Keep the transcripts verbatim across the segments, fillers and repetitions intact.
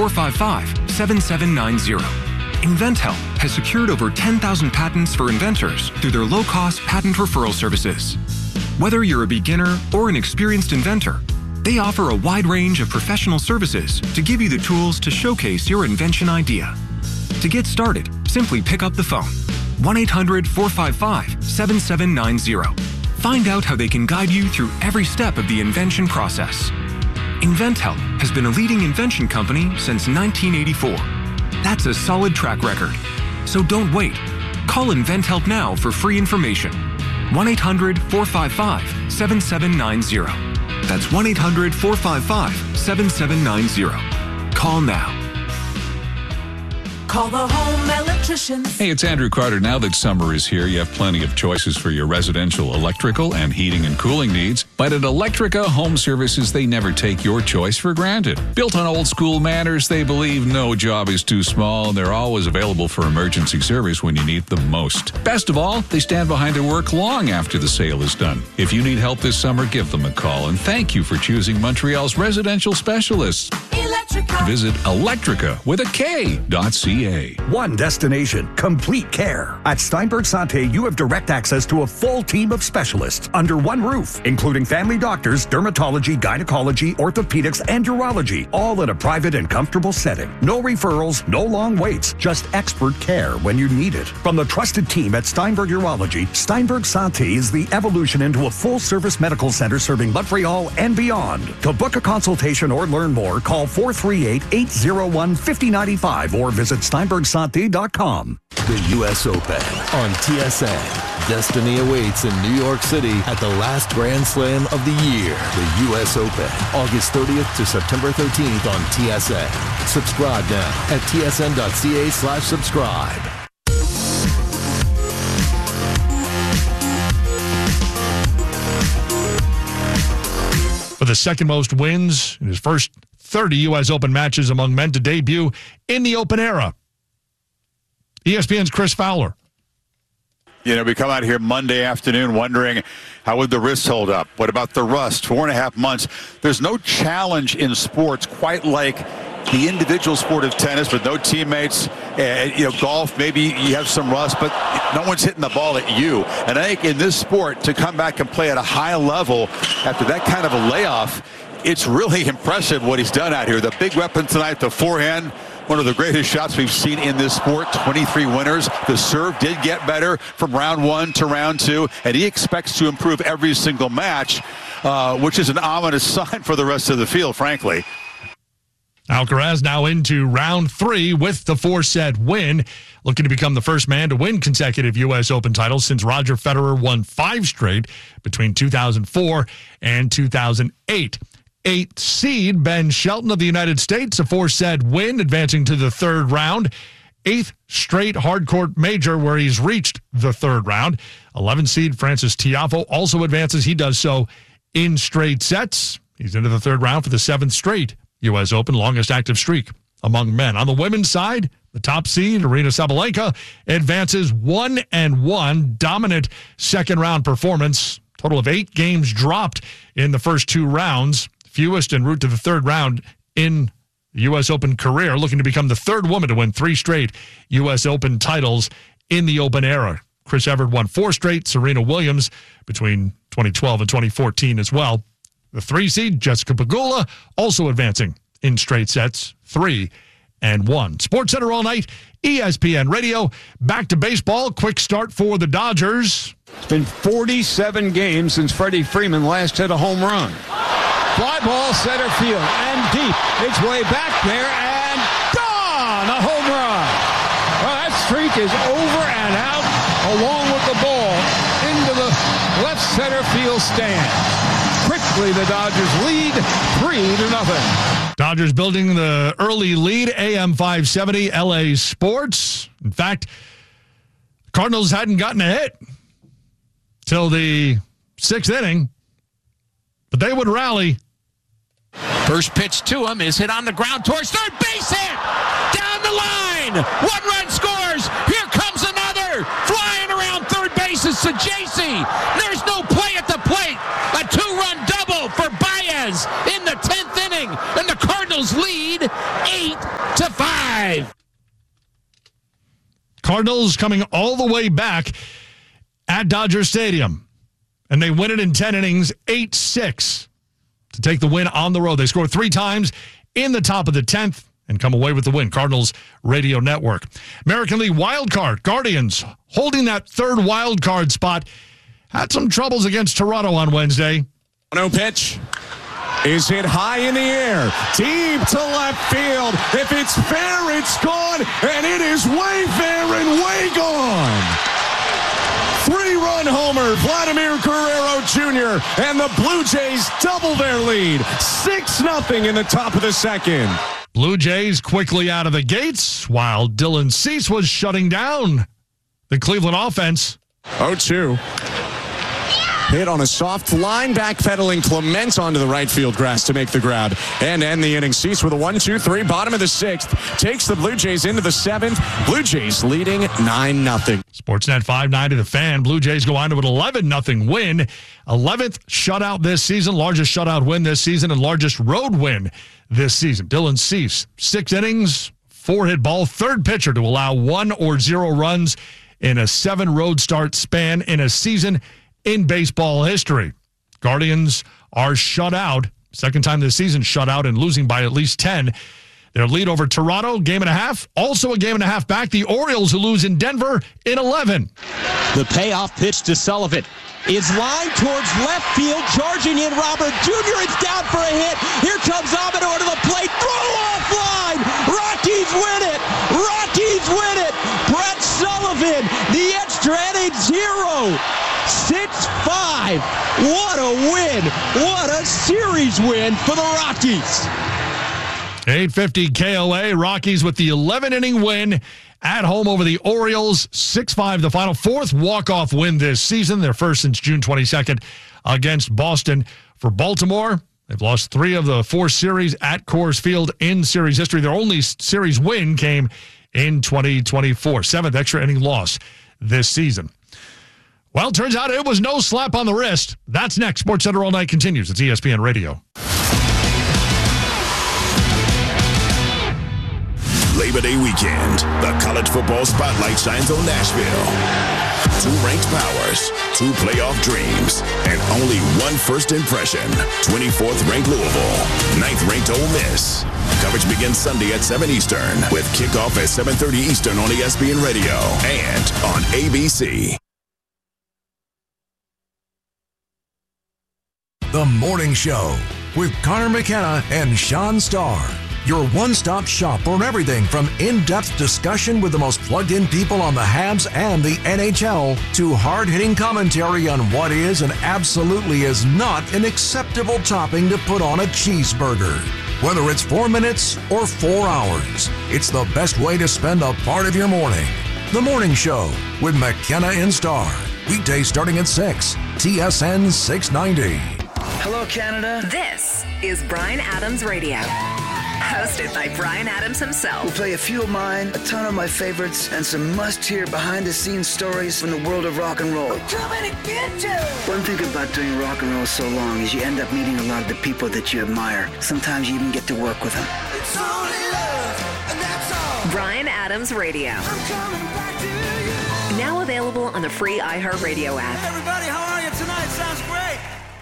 four five five, seven seven nine zero. InventHelp has secured over ten thousand patents for inventors through their low-cost patent referral services. Whether you're a beginner or an experienced inventor, they offer a wide range of professional services to give you the tools to showcase your invention idea. To get started, simply pick up the phone. one eight hundred, four five five, seven seven nine zero. Find out how they can guide you through every step of the invention process. InventHelp has been a leading invention company since nineteen eighty-four. That's a solid track record. So don't wait. Call InventHelp now for free information. one eight hundred, four five five, seven seven nine zero. That's one eight hundred, four five five, seven seven nine zero. Call now. Call the home electrician. Hey, it's Andrew Carter. Now that summer is here, you have plenty of choices for your residential electrical and heating and cooling needs. But at Electrica Home Services, they never take your choice for granted. Built on old school manners, they believe no job is too small, and they're always available for emergency service when you need them most. Best of all, they stand behind their work long after the sale is done. If you need help this summer, give them a call. And thank you for choosing Montreal's residential specialists. Electrica. Visit Electrica with a K dot C A. One destination, complete care. At Steinberg Santé, you have direct access to a full team of specialists under one roof, including family doctors, dermatology, gynecology, orthopedics, and urology, all in a private and comfortable setting. No referrals, no long waits, just expert care when you need it. From the trusted team at Steinberg Urology, Steinberg Santé is the evolution into a full-service medical center serving Montreal and beyond. To book a consultation or learn more, call four three eight, eight zero one, five zero nine five or visit steinberg santé dot com. The U S Open on T S N. Destiny awaits in New York City at the last Grand Slam of the year. The U S Open, August thirtieth to September thirteenth on T S N. Subscribe now at T S N dot C A slash subscribe. For the second most wins in his first thirty U S Open matches among men to debut in the Open era. E S P N's Chris Fowler. You know, we come out here Monday afternoon wondering how would the wrist hold up? What about the rust? Four and a half months. There's no challenge in sports quite like the individual sport of tennis with no teammates. Uh, you know, golf, maybe you have some rust, but no one's hitting the ball at you. And I think in this sport, to come back and play at a high level after that kind of a layoff, it's really impressive what he's done out here. The big weapon tonight, the forehand, one of the greatest shots we've seen in this sport, twenty-three winners. The serve did get better from round one to round two, and he expects to improve every single match, uh, which is an ominous sign for the rest of the field, frankly. Alcaraz now into round three with the four-set win, looking to become the first man to win consecutive U S Open titles since Roger Federer won five straight between two thousand four and two thousand eight. Eighth seed Ben Shelton of the United States, a four-set win, advancing to the third round. Eighth straight hardcourt major where he's reached the third round. eleventh seed Francis Tiafoe also advances. He does so in straight sets. He's into the third round for the seventh straight U S Open, longest active streak among men. On the women's side, the top seed, Aryna Sabalenka, advances one and one. Dominant second-round performance. Total of eight games dropped in the first two rounds. Fewest en route to the third round in the U S Open career, looking to become the third woman to win three straight U S Open titles in the Open era. Chris Evert won four straight. Serena Williams between twenty twelve and twenty fourteen as well. The three seed, Jessica Pegula, also advancing in straight sets, three and one. SportsCenter all night, E S P N Radio. Back to baseball. Quick start for the Dodgers. It's been forty-seven games since Freddie Freeman last hit a home run. Fly ball center field and deep. It's way back there and gone! A home run! Well, that streak is over and out along with the ball into the left center field stand. Quickly, the Dodgers lead three to nothing. Dodgers building the early lead, A M five seventy, L A Sports. In fact, Cardinals hadn't gotten a hit till the sixth inning, but they would rally. First pitch to him is hit on the ground towards third base hit! Down the line! One run scores! Here comes another! Flying around third base is Sajasi! There's no play at the plate! A two-run double for Baez in the tenth inning, and the Cardinals lead eight five. Cardinals coming all the way back at Dodger Stadium. And they win it in ten innings, eight six, to take the win on the road. They score three times in the top of the tenth and come away with the win. Cardinals Radio Network. American League wild card. Guardians holding that third wild card spot. Had some troubles against Toronto on Wednesday. No pitch is hit high in the air, deep to left field. If it's fair, it's gone, and it is way fair and way gone. Three-run homer, Vladimir Guerrero Junior, and the Blue Jays double their lead, six nothing in the top of the second. Blue Jays quickly out of the gates, while Dylan Cease was shutting down the Cleveland offense. oh two. Hit on a soft line, backpedaling Clement onto the right field grass to make the grab and end the inning. Cease with a one two three, bottom of the sixth, takes the Blue Jays into the seventh. Blue Jays leading nine nothing. Sportsnet five ninety The Fan. Blue Jays go on to an eleven nothing win. eleventh shutout this season, largest shutout win this season, and largest road win this season. Dylan Cease, six innings, four hit ball, third pitcher to allow one or zero runs in a seven road start span in a season in baseball history. Guardians are shut out. Second time this season shut out and losing by at least ten. Their lead over Toronto, game and a half. Also a game and a half back. The Orioles, who lose in Denver in eleven. The payoff pitch to Sullivan is lined towards left field. Charging in Robert Junior It's down for a hit. Here comes Amador to the plate. Throw off line. Rockies win it. Rockies win it. Brett Sullivan, the extra inning hero. six five. What a win. What a series win for the Rockies. eight fifty K O A. Rockies with the eleven inning win at home over the Orioles. six five the final. Fourth walk-off win this season. Their first since June twenty-second against Boston. For Baltimore, they've lost three of the four series at Coors Field in series history. Their only series win came in twenty twenty-four. Seventh extra inning loss this season. Well, turns out it was no slap on the wrist. That's next. SportsCenter All Night continues. It's E S P N Radio. Labor Day weekend, the college football spotlight shines on Nashville. Two ranked powers, two playoff dreams, and only one first impression. twenty-fourth ranked Louisville, ninth ranked Ole Miss. Coverage begins Sunday at seven Eastern with kickoff at seven thirty Eastern on E S P N Radio and on A B C. The Morning Show with Connor McKenna and Sean Starr. Your one-stop shop for everything from in-depth discussion with the most plugged-in people on the Habs and the N H L to hard-hitting commentary on what is and absolutely is not an acceptable topping to put on a cheeseburger. Whether it's four minutes or four hours, it's the best way to spend a part of your morning. The Morning Show with McKenna and Starr. Weekdays starting at six. T S N six ninety. Hello, Canada. This is Bryan Adams Radio. Hosted by Bryan Adams himself. We'll play a few of mine, a ton of my favorites, and some must-hear behind-the-scenes stories from the world of rock and roll. I'm coming to get you! One thing about doing rock and roll so long is you end up meeting a lot of the people that you admire. Sometimes you even get to work with them. It's only love, and that's all. Bryan Adams Radio. I'm coming back to you. Now available on the free iHeartRadio app. Hey everybody, how are you tonight? Sounds great.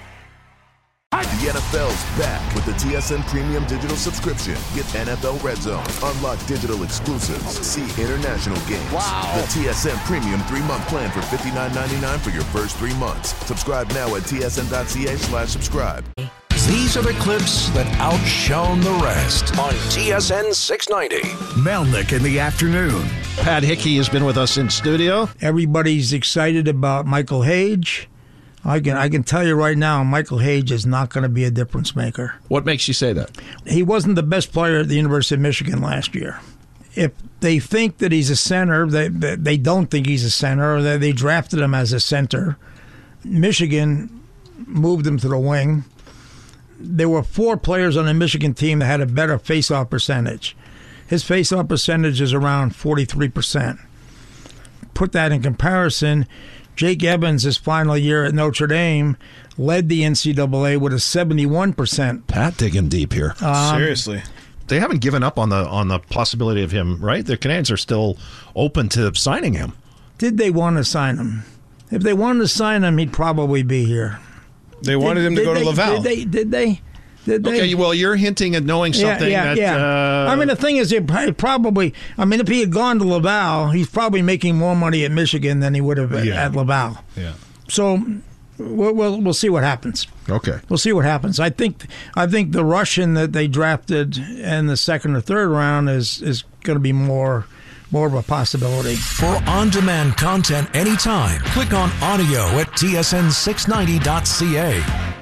The N F L's back with the T S N Premium Digital Subscription. Get N F L Red Zone, unlock digital exclusives, see international games. Wow. The T S N Premium three-month plan for fifty-nine ninety-nine for your first three months. Subscribe now at tsn.ca slash subscribe. These are the clips that outshone the rest on T S N six ninety. Melnick in the afternoon. Pat Hickey has been with us in studio. Everybody's excited about Michael Hage. I can I can tell you right now, Michael Hage is not going to be a difference maker. What makes you say that? He wasn't the best player at the University of Michigan last year. If they think that he's a center, they they don't think he's a center, or they, they drafted him as a center. Michigan moved him to the wing. There were four players on the Michigan team that had a better face-off percentage. His face-off percentage is around forty-three percent. Put that in comparison, Jake Evans, his final year at Notre Dame, led the N C double A with a seventy-one percent. Pat digging deep here. Um, Seriously. they haven't given up on the on the possibility of him, right? The Canadians are still open to signing him. Did they want to sign him? If they wanted to sign him, he'd probably be here. They wanted did, him to go they, to Laval. Did they? Did they? Did they? Okay, well, you're hinting at knowing something yeah, yeah, that... Yeah. Uh, I mean, the thing is, it probably... I mean, if he had gone to Laval, he's probably making more money at Michigan than he would have at, yeah. at Laval. Yeah. So we'll, we'll we'll see what happens. Okay. We'll see what happens. I think I think the Russian that they drafted in the second or third round is, is going to be more... more of a possibility. For on-demand content anytime, click on audio at T S N six ninety dot C A.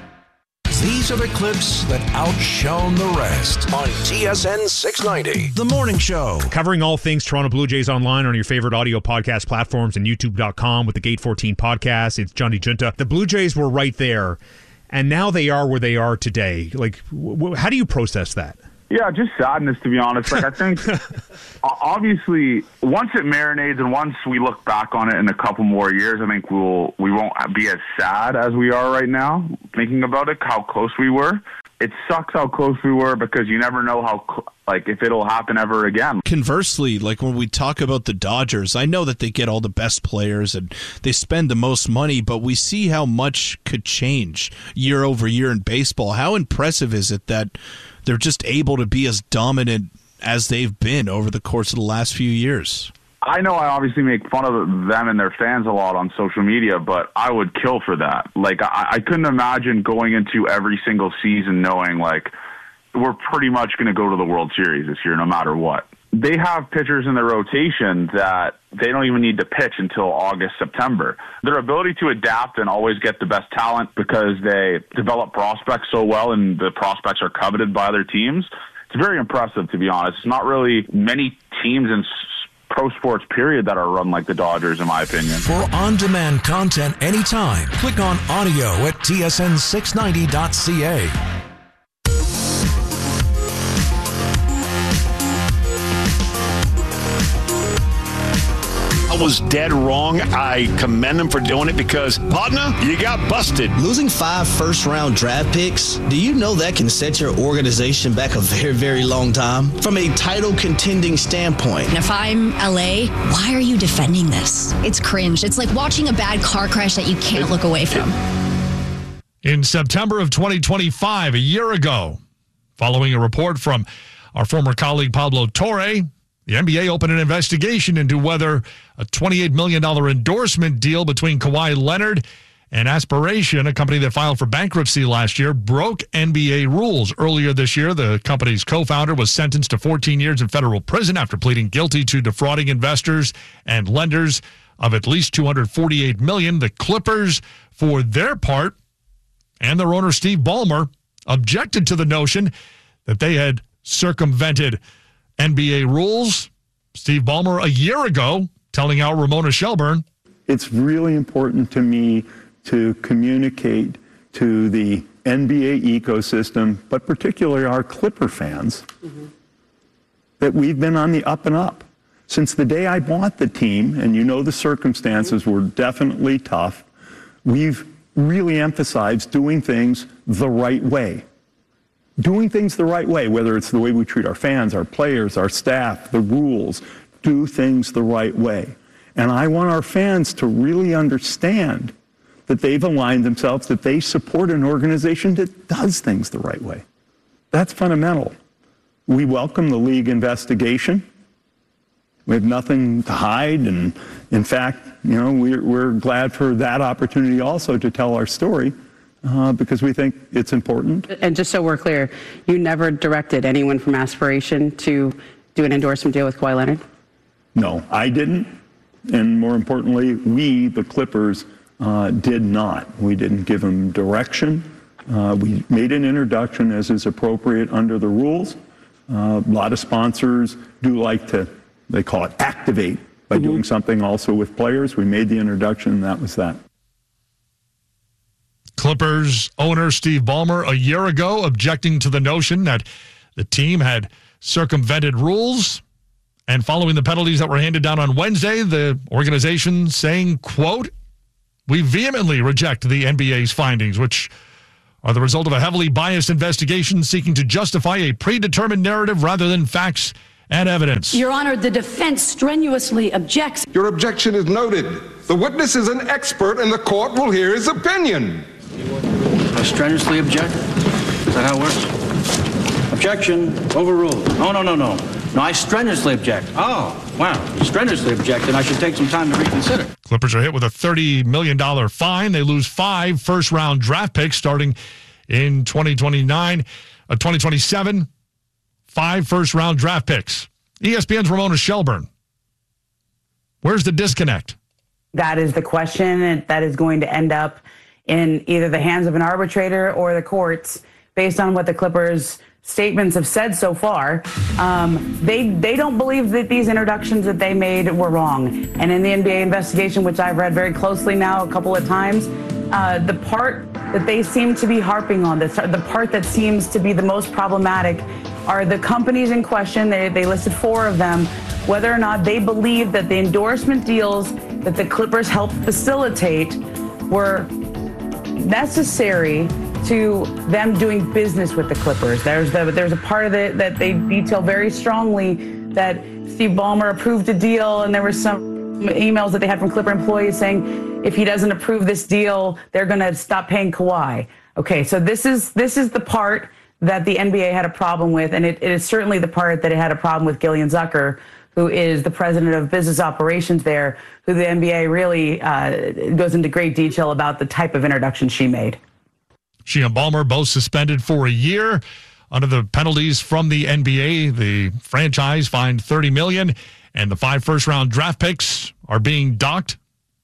These are the clips that outshone the rest on T S N six ninety, The Morning Show. Covering all things Toronto Blue Jays online on your favorite audio podcast platforms and YouTube dot com with the Gate fourteen podcast. It's Johnny Junta. The Blue Jays were right there, and now they are where they are today. Like, w- w- how do you process that? Yeah, just sadness, to be honest. Like, I think, obviously, once it marinates and once we look back on it in a couple more years, I think we'll, we won't be as sad as we are right now, thinking about it, how close we were. It sucks how close we were because you never know how, like, if it'll happen ever again. Conversely, like when we talk about the Dodgers, I know that they get all the best players and they spend the most money, but we see how much could change year over year in baseball. How impressive is it that they're just able to be as dominant as they've been over the course of the last few years? I know I obviously make fun of them and their fans a lot on social media, but I would kill for that. Like, I, I couldn't imagine going into every single season knowing, like, we're pretty much going to go to the World Series this year no matter what. They have pitchers in their rotation that they don't even need to pitch until August, September. Their ability to adapt and always get the best talent because they develop prospects so well and the prospects are coveted by their teams, it's very impressive, to be honest. It's not really many teams in pro sports, period, that are run like the Dodgers, in my opinion. For on-demand content anytime, click on audio at T S N six ninety dot C A. Was dead wrong. I commend him for doing it because, partner, you got busted. Losing five first-round draft picks, do you know that can set your organization back a very, very long time? From a title-contending standpoint. And if I'm L A, why are you defending this? It's cringe. It's like watching a bad car crash that you can't look away from. In September of twenty twenty-five, a year ago, following a report from our former colleague Pablo Torre, the N B A opened an investigation into whether a twenty-eight million dollars endorsement deal between Kawhi Leonard and Aspiration, a company that filed for bankruptcy last year, broke N B A rules. Earlier this year, the company's co-founder was sentenced to fourteen years in federal prison after pleading guilty to defrauding investors and lenders of at least two hundred forty-eight million dollars. The Clippers, for their part, and their owner Steve Ballmer, objected to the notion that they had circumvented N B A rules. Steve Ballmer a year ago telling our Ramona Shelburne, it's really important to me to communicate to the N B A ecosystem, but particularly our Clipper fans, mm-hmm. that we've been on the up and up. Since the day I bought the team, and you know the circumstances mm-hmm. were definitely tough, we've really emphasized doing things the right way. Doing things the right way, whether it's the way we treat our fans, our players, our staff, the rules, do things the right way. And I want our fans to really understand that they've aligned themselves, that they support an organization that does things the right way. That's fundamental. We welcome the league investigation. We have nothing to hide. And in fact, you know, we're, we're glad for that opportunity also to tell our story. Uh, because we think it's important. And just so we're clear, you never directed anyone from Aspiration to do an endorsement deal with Kawhi Leonard? No, I didn't. And more importantly, we, the Clippers, uh, did not. We didn't give them direction. Uh, we made an introduction as is appropriate under the rules. Uh, a lot of sponsors do like to, they call it activate by mm-hmm. doing something also with players. We made the introduction, and that was that. Clippers owner Steve Ballmer a year ago objecting to the notion that the team had circumvented rules, and following the penalties that were handed down on Wednesday, the organization saying, quote, "We vehemently reject the N B A's findings," which are the result of a heavily biased investigation seeking to justify a predetermined narrative rather than facts and evidence. Your Honor, the defense strenuously objects. Your objection is noted. The witness is an expert and the court will hear his opinion. I strenuously object. Is that how it works? Objection. Overruled. No, no, no, no. No, I strenuously object. Oh, wow. You strenuously object, and I should take some time to reconsider. Clippers are hit with a thirty million dollars fine. They lose five first-round draft picks starting in twenty twenty-nine, uh, twenty twenty-seven. Five first-round draft picks. E S P N's Ramona Shelburne. Where's the disconnect? That is the question that is going to end up in either the hands of an arbitrator or the courts based on what the Clippers' statements have said so far. Um, they they don't believe that these introductions that they made were wrong. And in the N B A investigation, which I've read very closely now a couple of times, uh, the part that they seem to be harping on, the, the part that seems to be the most problematic are the companies in question. They, they listed four of them, whether or not they believe that the endorsement deals that the Clippers helped facilitate were necessary to them doing business with the Clippers. There's the, there's a part of it that they detail very strongly that Steve Ballmer approved a deal, and there were some emails that they had from Clipper employees saying if he doesn't approve this deal, they're going to stop paying Kawhi. Okay, so this is this is the part that the N B A had a problem with, and it, it is certainly the part that it had a problem with Gillian Zucker, who is the president of business operations there, who the N B A really uh, goes into great detail about the type of introduction she made. She and Ballmer both suspended for a year. Under the penalties from the N B A, the franchise fined thirty million dollars, and the five first-round draft picks are being docked.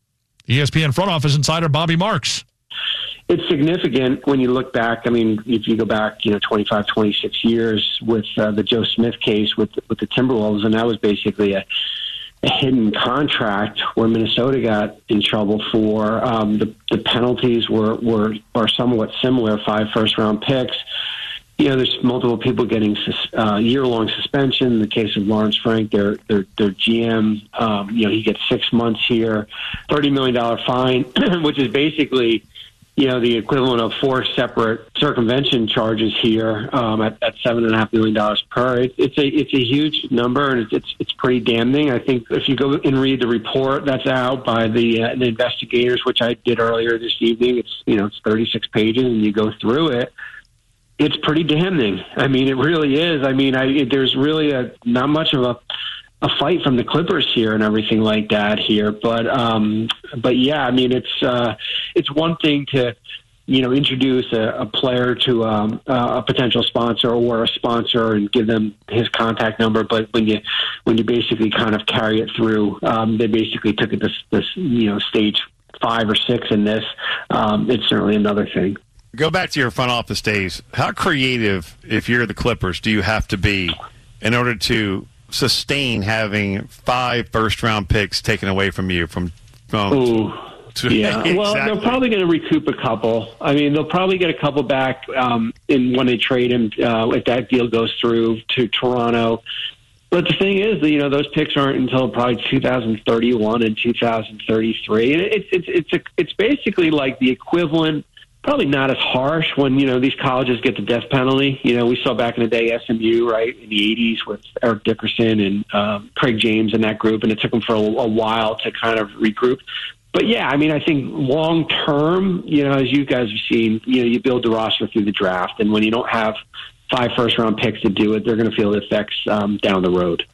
E S P N front office insider Bobby Marks. It's significant when you look back. I mean, if you go back, you know, twenty-five, twenty-six years with uh, the Joe Smith case with with the Timberwolves, and that was basically a, a hidden contract where Minnesota got in trouble for. Um, the, the penalties were, were are somewhat similar, five first-round picks. You know, there's multiple people getting uh, year-long suspension. In the case of Lawrence Frank, their their, their G M, um, you know, he gets six months here, thirty million dollars fine, which is basically, you know, the equivalent of four separate circumvention charges here um, at, at seven and a half million dollars per. It, it's a it's a huge number, and it's, it's it's pretty damning. I think if you go and read the report that's out by the, uh, the investigators, which I did earlier this evening, it's you know it's thirty-six pages, and you go through it. It's pretty damning. I mean, it really is. I mean, I, it, there's really a not much of a a fight from the Clippers here and everything like that here. But, um, but yeah, I mean, it's, uh, it's one thing to, you know, introduce a, a player to um, a potential sponsor or a sponsor and give them his contact number. But when you, when you basically kind of carry it through, um, they basically took it this, this, you know, stage five or six in this. Um, it's certainly another thing. Go back to your front office days. How creative, if you're the Clippers, do you have to be in order to sustain having five first-round picks taken away from you? From, from Ooh, to, yeah. Exactly. Well, they're probably going to recoup a couple. I mean, they'll probably get a couple back um, in when they trade him uh, if that deal goes through to Toronto. But the thing is, you know, those picks aren't until probably two thousand thirty-one and two thousand thirty-three. It's it's it's a, it's basically like the equivalent. Probably not as harsh when, you know, these colleges get the death penalty. You know, we saw back in the day S M U, right, in the eighties with Eric Dickerson and um, Craig James and that group, and it took them for a, a while to kind of regroup. But, yeah, I mean, I think long term, you know, as you guys have seen, you know, you build the roster through the draft, and when you don't have five first-round picks to do it, they're going to feel the effects um, down the road.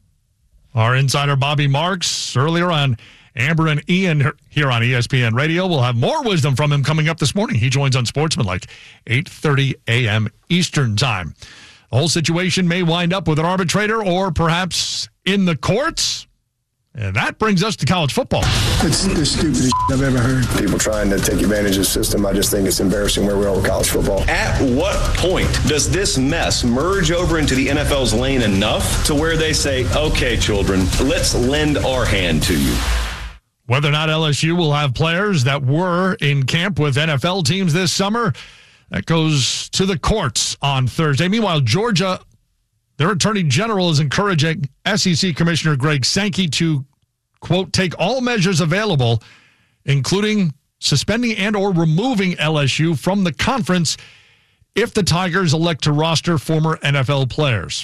Our insider Bobby Marks earlier on Amber and Ian here on E S P N Radio. We'll have more wisdom from him coming up this morning. He joins on Sportsmanlike, eight thirty a.m. Eastern Time. The whole situation may wind up with an arbitrator or perhaps in the courts. And that brings us to college football. It's the stupidest shit I've ever heard. People trying to take advantage of the system. I just think it's embarrassing where we are with college football. At what point does this mess merge over into the N F L's lane enough to where they say, okay, children, let's lend our hand to you? Whether or not L S U will have players that were in camp with N F L teams this summer, that goes to the courts on Thursday. Meanwhile, Georgia, their attorney general is encouraging S E C Commissioner Greg Sankey to, quote, take all measures available, including suspending and or removing L S U from the conference if the Tigers elect to roster former N F L players.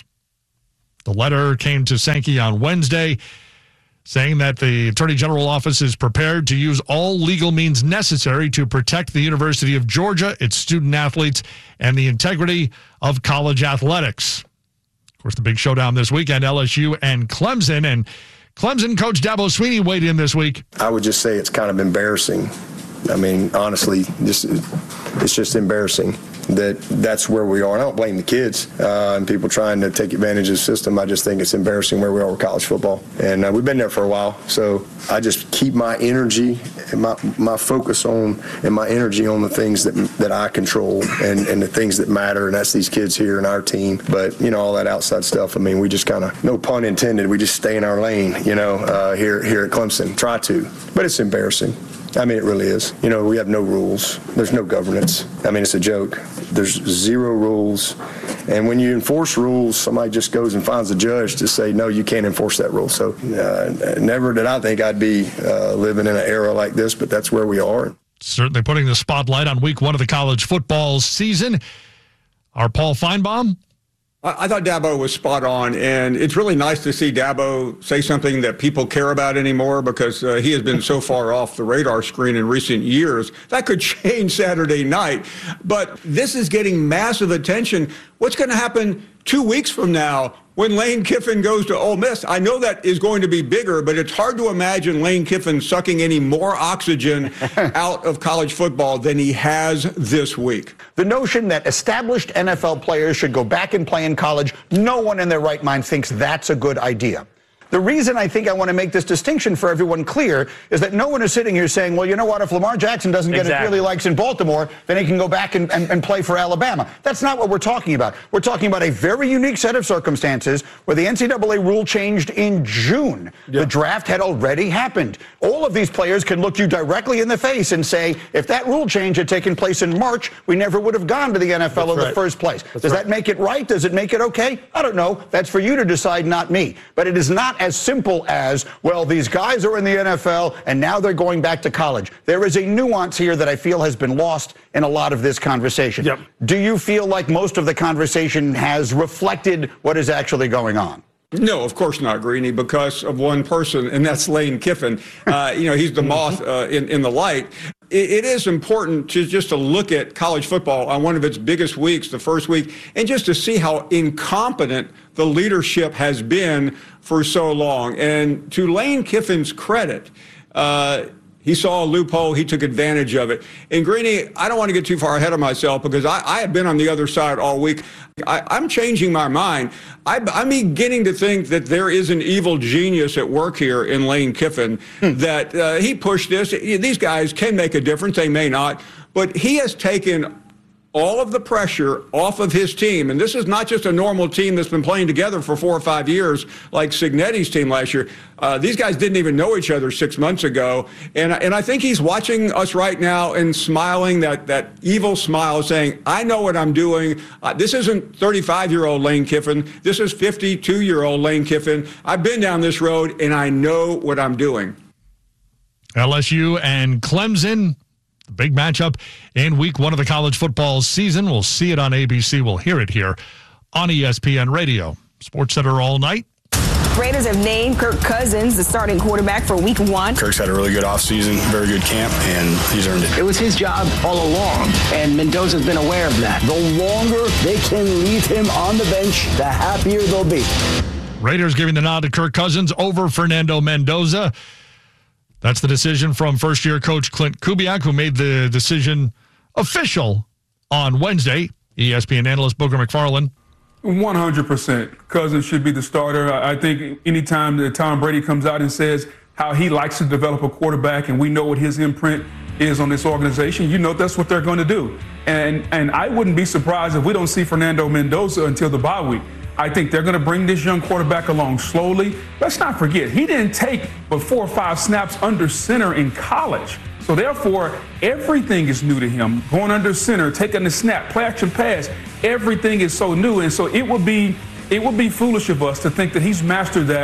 The letter came to Sankey on Wednesday, saying that the Attorney General office is prepared to use all legal means necessary to protect the University of Georgia, its student athletes, and the integrity of college athletics. Of course, the big showdown this weekend, L S U and Clemson. And Clemson coach Dabo Swinney weighed in this week. I would just say it's kind of embarrassing. I mean, honestly, just, it's just embarrassing that that's where we are. And I don't blame the kids uh, and people trying to take advantage of the system. I just think it's embarrassing where we are with college football. And uh, we've been there for a while. So I just keep my energy and my, my focus on and my energy on the things that that I control and, and the things that matter. And that's these kids here and our team. But, you know, all that outside stuff, I mean, we just kind of, no pun intended, we just stay in our lane, you know, uh, here, here at Clemson. Try to. But it's embarrassing. I mean, it really is. You know, we have no rules. There's no governance. I mean, it's a joke. There's zero rules. And when you enforce rules, somebody just goes and finds a judge to say, no, you can't enforce that rule. So uh, never did I think I'd be uh, living in an era like this, but that's where we are. Certainly putting the spotlight on week one of the college football season. Our Paul Feinbaum. I thought Dabo was spot on, and it's really nice to see Dabo say something that people care about anymore because uh, he has been so far off the radar screen in recent years. That could change Saturday night, but this is getting massive attention. What's going to happen two weeks from now when Lane Kiffin goes to Ole Miss? I know that is going to be bigger, but it's hard to imagine Lane Kiffin sucking any more oxygen out of college football than he has this week. The notion that established N F L players should go back and play in college, no one in their right mind thinks that's a good idea. The reason I think I want to make this distinction for everyone clear is that no one is sitting here saying, well, you know what, if Lamar Jackson doesn't get exactly. it really likes in Baltimore, then he can go back and, and, and play for Alabama. That's not what we're talking about. We're talking about a very unique set of circumstances where the N C double A rule changed in June. Yeah. The draft had already happened. All of these players can look you directly in the face and say, if that rule change had taken place in March, we never would have gone to the N F L That's in right. the first place. That's Does right. that make it right? Does it make it okay? I don't know. That's for you to decide, not me. But it is not as simple as, well, these guys are in the N F L and now they're going back to college. There is a nuance here that I feel has been lost in a lot of this conversation. Yep. Do you feel like most of the conversation has reflected what is actually going on? No, of course not, Greeny, because of one person, and that's Lane Kiffin. Uh, you know, he's the moth uh, in, in the light. It, it is important to just to look at college football on one of its biggest weeks, the first week, and just to see how incompetent the leadership has been for so long. And to Lane Kiffin's credit, uh, he saw a loophole. He took advantage of it. And Greeny, I don't want to get too far ahead of myself because I, I have been on the other side all week. I, I'm changing my mind. I, I'm beginning to think that there is an evil genius at work here in Lane Kiffin, hmm. that uh, he pushed this. These guys can make a difference. They may not. But he has taken all of the pressure off of his team. And this is not just a normal team that's been playing together for four or five years like Signetti's team last year. Uh, these guys didn't even know each other six months ago. And, and I think he's watching us right now and smiling that, that evil smile saying, I know what I'm doing. Uh, this isn't thirty-five-year-old Lane Kiffin. This is fifty-two-year-old Lane Kiffin. I've been down this road and I know what I'm doing. L S U and Clemson. The big matchup in week one of the college football season. We'll see it on A B C. We'll hear it here on E S P N Radio. Sports Center all night. Raiders have named Kirk Cousins the starting quarterback for week one. Kirk's had a really good offseason, very good camp, and he's earned it. It was his job all along, and Mendoza's been aware of that. The longer they can leave him on the bench, the happier they'll be. Raiders giving the nod to Kirk Cousins over Fernando Mendoza. That's the decision from first-year coach Clint Kubiak, who made the decision official on Wednesday. E S P N analyst Booger McFarland. one hundred percent. Cousins should be the starter. I think anytime that Tom Brady comes out and says how he likes to develop a quarterback and we know what his imprint is on this organization, you know that's what they're going to do. And, and I wouldn't be surprised if we don't see Fernando Mendoza until the bye week. I think they're going to bring this young quarterback along slowly. Let's not forget, he didn't take but four or five snaps under center in college. So therefore, everything is new to him. Going under center, taking the snap, play action pass, everything is so new. And so it would be it would be foolish of us to think that he's mastered that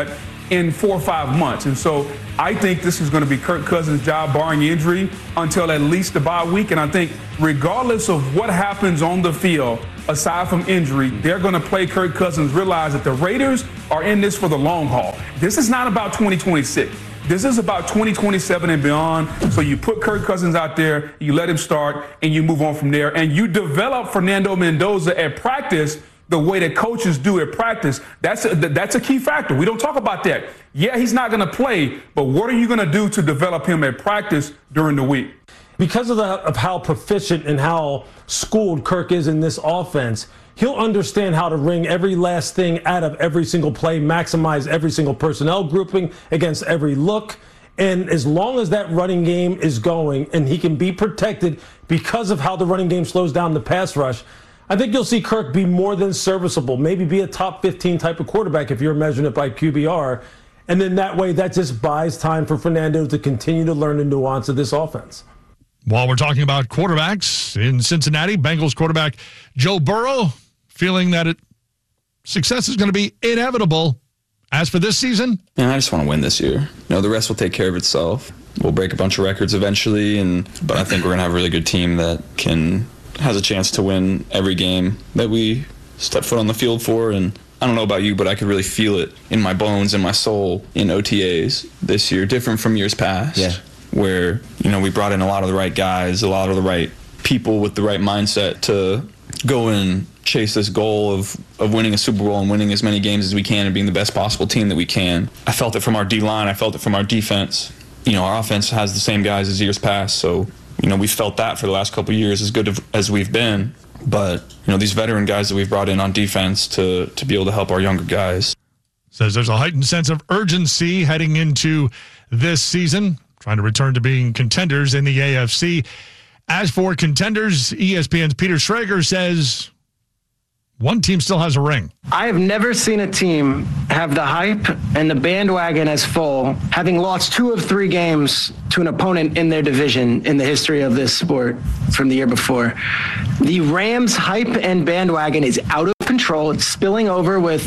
in four or five months. And so I think this is going to be Kirk Cousins' job, barring injury, until at least the bye week. And I think regardless of what happens on the field, aside from injury, they're going to play Kirk Cousins, realize that the Raiders are in this for the long haul. This is not about twenty twenty-six. This is about twenty twenty-seven and beyond. So you put Kirk Cousins out there, you let him start, and you move on from there. And you develop Fernando Mendoza at practice the way that coaches do at practice. That's a, that's a key factor. We don't talk about that. Yeah, he's not going to play, but what are you going to do to develop him at practice during the week? Because of, the, of how proficient and how schooled Kirk is in this offense, he'll understand how to wring every last thing out of every single play, maximize every single personnel grouping against every look. And as long as that running game is going and he can be protected because of how the running game slows down the pass rush, I think you'll see Kirk be more than serviceable, maybe be a top fifteen type of quarterback if you're measuring it by Q B R. And then that way, that just buys time for Fernando to continue to learn the nuance of this offense. While we're talking about quarterbacks in Cincinnati, Bengals quarterback Joe Burrow feeling that it, success is going to be inevitable. As for this season, man, I just want to win this year. You know, the rest will take care of itself. We'll break a bunch of records eventually, and but I think we're going to have a really good team that can has a chance to win every game that we step foot on the field for. And I don't know about you, but I could really feel it in my bones and my soul in O T As this year, different from years past. Yeah. Where, you know, we brought in a lot of the right guys, a lot of the right people with the right mindset to go and chase this goal of, of winning a Super Bowl and winning as many games as we can and being the best possible team that we can. I felt it from our D-line. I felt it from our defense. You know, our offense has the same guys as years past, so, you know, we've felt that for the last couple of years, as good as we've been. But, you know, these veteran guys that we've brought in on defense to, to be able to help our younger guys. Says there's a heightened sense of urgency heading into this season, trying to return to being contenders in the A F C. As for contenders, E S P N's Peter Schrager says one team still has a ring. I have never seen a team have the hype and the bandwagon as full, having lost two of three games to an opponent in their division in the history of this sport from the year before. The Rams' hype and bandwagon is out of control. It's spilling over with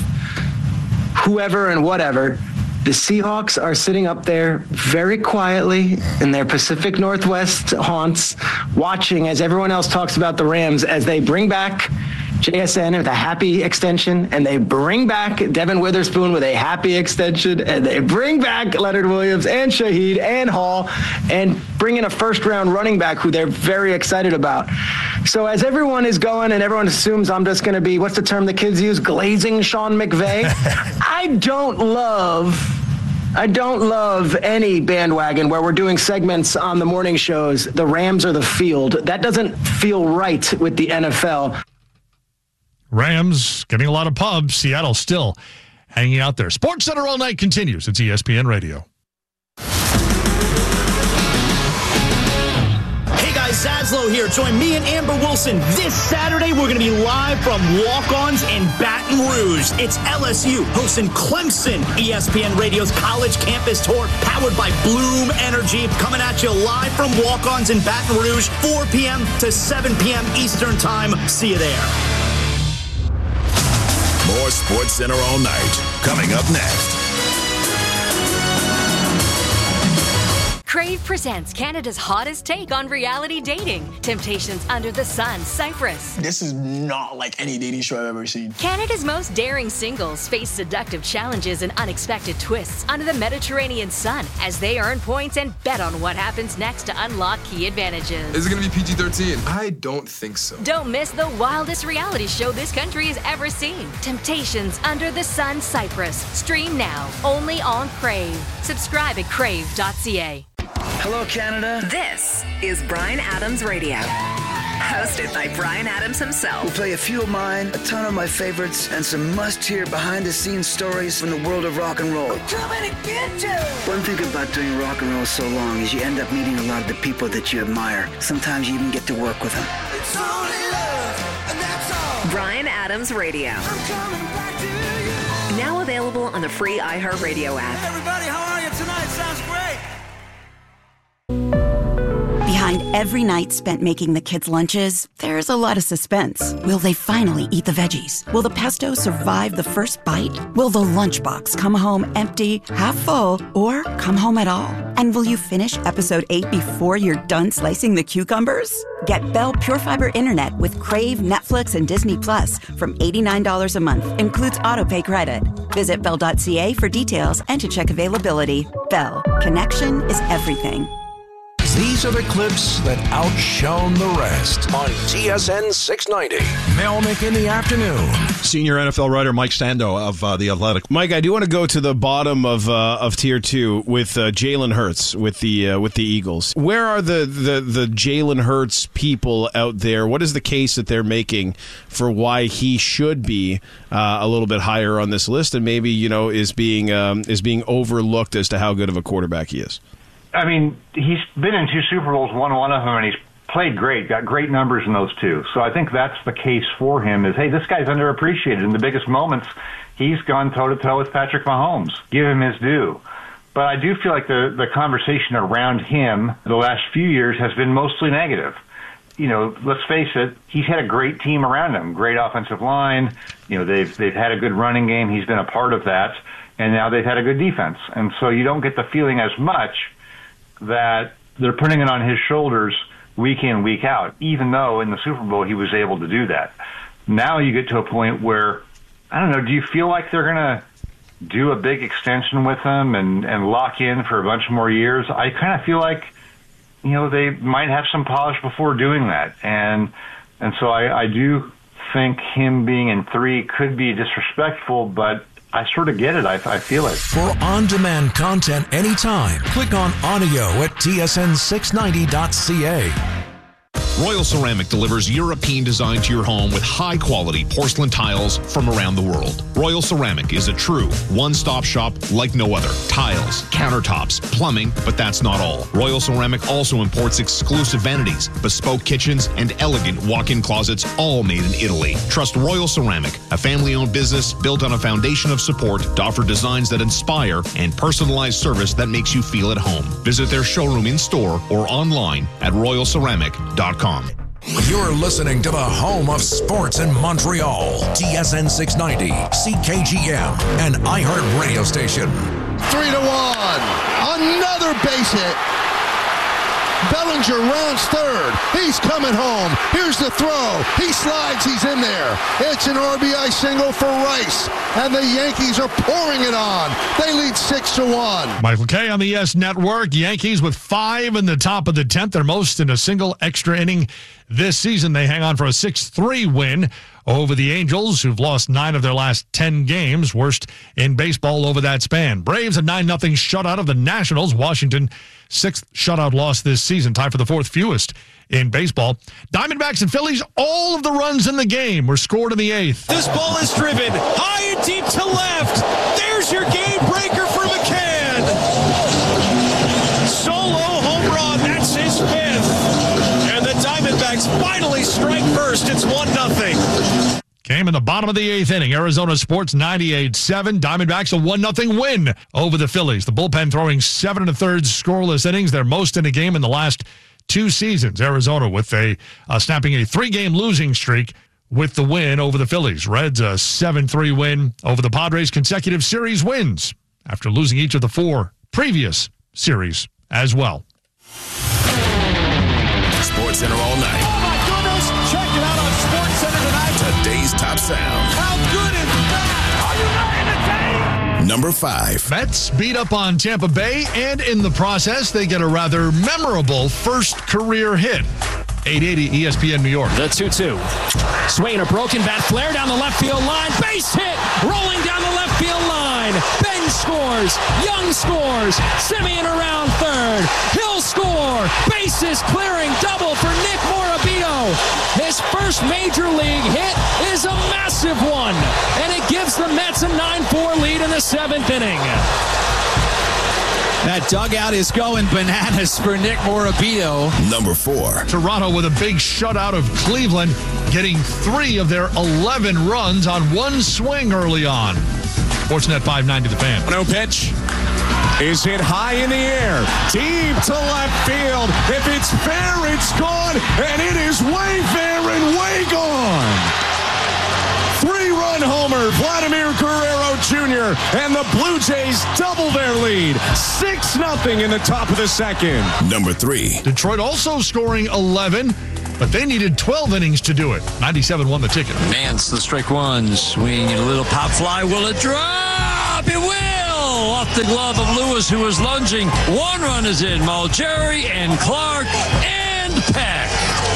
whoever and whatever. The Seahawks are sitting up there very quietly in their Pacific Northwest haunts, watching as everyone else talks about the Rams as they bring back J S N with a happy extension, and they bring back Devin Witherspoon with a happy extension, and they bring back Leonard Williams and Shaheed and Hall, and bring in a first-round running back who they're very excited about. So as everyone is going and everyone assumes I'm just going to be, what's the term the kids use, glazing Sean McVay, I don't love... I don't love any bandwagon where we're doing segments on the morning shows, the Rams or the field. That doesn't feel right with the N F L. Rams getting a lot of pubs. Seattle still hanging out there. Sports Center all night continues. It's E S P N Radio. Zaslow here. Join me and Amber Wilson this Saturday. We're going to be live from Walk-Ons in Baton Rouge. It's L S U hosting Clemson. E S P N Radio's College Campus Tour, powered by Bloom Energy, coming at you live from Walk-Ons in Baton Rouge, four p.m. to seven p.m. Eastern Time. See you there. More Sports Center all night. Coming up next. Crave presents Canada's hottest take on reality dating. Temptations Under the Sun, Cyprus. This is not like any dating show I've ever seen. Canada's most daring singles face seductive challenges and unexpected twists under the Mediterranean sun as they earn points and bet on what happens next to unlock key advantages. Is it going to be P G thirteen? I don't think so. Don't miss the wildest reality show this country has ever seen. Temptations Under the Sun, Cyprus. Stream now, only on Crave. Subscribe at crave dot c a. Hello, Canada. This is Bryan Adams Radio, hosted by Bryan Adams himself. We'll play a few of mine, a ton of my favorites, and some must-hear behind-the-scenes stories from the world of rock and roll. I'm coming to get you! One thing about doing rock and roll so long is you end up meeting a lot of the people that you admire. Sometimes you even get to work with them. It's only love, and that's all. Bryan Adams Radio. I'm coming back to you. Now available on the free iHeartRadio app. Hey everybody, how are you tonight? Sounds great. Behind every night spent making the kids' lunches, there's a lot of suspense. Will they finally eat the veggies? Will the pesto survive the first bite? Will the lunchbox come home empty, half full, or come home at all? And will you finish episode eight before you're done slicing the cucumbers? Get Bell Pure Fiber Internet with Crave, Netflix, and Disney Plus from eighty-nine dollars a month. Includes autopay credit. Visit bell dot c a for details and to check availability. Bell. Connection is everything. These are the clips that outshone the rest on T S N six ninety. Melnick in the afternoon. Senior N F L writer Mike Sando of uh, The Athletic. Mike, I do want to go to the bottom of uh, of tier two with uh, Jalen Hurts with the uh, with the Eagles. Where are the the, the Jalen Hurts people out there? What is the case that they're making for why he should be uh, a little bit higher on this list, and maybe you know is being um, is being overlooked as to how good of a quarterback he is? I mean, he's been in two Super Bowls, won one of them, and he's played great, got great numbers in those two. So I think that's the case for him is, hey, this guy's underappreciated. In the biggest moments, he's gone toe-to-toe with Patrick Mahomes. Give him his due. But I do feel like the, the conversation around him the last few years has been mostly negative. You know, let's face it, he's had a great team around him, great offensive line. You know, they've they've had a good running game. He's been a part of that. And now they've had a good defense. And so you don't get the feeling as much that they're putting it on his shoulders week in, week out, even though in the Super Bowl he was able to do that. Now you get to a point where, I don't know, do you feel like they're going to do a big extension with him and, and lock in for a bunch more years? I kind of feel like, you know, they might have some polish before doing that. And and so I, I do think him being in three could be disrespectful, but I sort of get it. I, I feel it. For on-demand content anytime, click on audio at T S N six ninety dot c a. Royal Ceramic delivers European design to your home with high-quality porcelain tiles from around the world. Royal Ceramic is a true one-stop shop like no other. Tiles, countertops, plumbing, but that's not all. Royal Ceramic also imports exclusive vanities, bespoke kitchens, and elegant walk-in closets, all made in Italy. Trust Royal Ceramic, a family-owned business built on a foundation of support to offer designs that inspire and personalized service that makes you feel at home. Visit their showroom in-store or online at royal ceramic dot com. You're listening to the home of sports in Montreal. T S N six ninety, C K G M, and iHeart radio station. Three to one. Another base hit. Bellinger rounds third. He's coming home. Here's the throw. He slides. He's in there. It's an R B I single for Rice. And the Yankees are pouring it on. They lead six to one. Michael Kay on the Yes Network. Yankees with five in the top of the tenth. Their most in a single extra inning this season. They hang on for a six three win over the Angels, who've lost nine of their last ten games, worst in baseball over that span. Braves a nine nothing shutout of the Nationals. Washington, sixth shutout loss this season, tied for the fourth fewest in baseball. Diamondbacks and Phillies, all of the runs in the game were scored in the eighth. This ball is driven high and deep to left. There's your game breaker for McCann. Solo home run, that's his fifth. And the Diamondbacks finally strike first. It's one nothing. Came in the bottom of the eighth inning. Arizona Sports ninety-eight seven. Diamondbacks a one nothing win over the Phillies. The bullpen throwing seven and a third scoreless innings, their most in a game in the last two seasons. Arizona with a uh, snapping a three-game losing streak with the win over the Phillies. Reds a seven three win over the Padres. Consecutive series wins after losing each of the four previous series as well. Sports Center all night. Oh my goodness! Check it out on Sports Center tonight. Today's top sound. How good is that? Are you ready to take? Number five. Mets beat up on Tampa Bay, and in the process, they get a rather memorable first career hit. eight eighty E S P N New York. The two two. Swinging a broken bat, flare down the left field line. Base hit, rolling down the left field line. Ben scores. Young scores. Simeon around third. Hill score. Bases clearing double for Nick Morabito. His first major league hit is a massive one, and it gives the Mets a nine four lead in the seventh inning. That dugout is going bananas for Nick Morabito. Number four. Toronto with a big shutout of Cleveland, getting three of their eleven runs on one swing early on. Sportsnet five ninety The Fan. No pitch is hit high in the air, deep to left field. If it's fair, it's gone, and it is way fair and way gone. Three-run homer, Vladimir Guerrero Junior, and the Blue Jays double their lead, six nothing in the top of the second. Number three. Detroit also scoring eleven, but they needed twelve innings to do it. ninety-seven won the ticket. Nance, the strike one, swinging a little pop fly. Will it drop? It will! Off the glove of Lewis, who was lunging. One run is in. Malgeri and Clark and Peck.